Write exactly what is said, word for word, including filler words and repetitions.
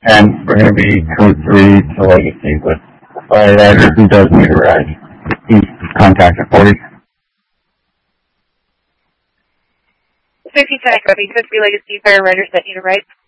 And we're going to be code three to Legacy, but fire rider who does need a ride, he's contacted forty. fifty-ten, copy. Code three Legacy, fire riders that need a ride.